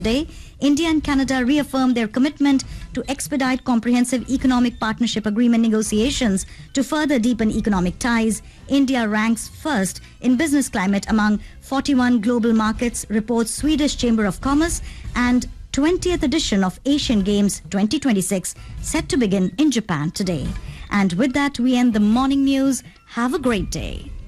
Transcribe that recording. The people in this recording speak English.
Today, India and Canada reaffirmed their commitment to expedite comprehensive economic partnership agreement negotiations to further deepen economic ties. India ranks first in business climate among 41 global markets, reports Swedish Chamber of Commerce, and 20th edition of Asian Games 2026 set to begin in Japan today. And with that, we end the morning news. Have a great day.